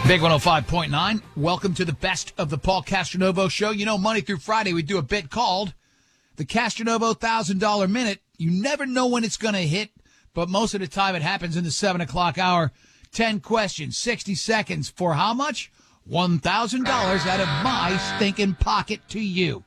Big 105.9. Welcome to the best of the Paul Castronovo Show. You know, Monday through Friday, we do a bit called the Castronovo $1,000 Minute. You never know when it's going to hit, but most of the time it happens in the 7 o'clock hour. 10 questions, 60 seconds for how much? $1,000 out of my stinking pocket to you.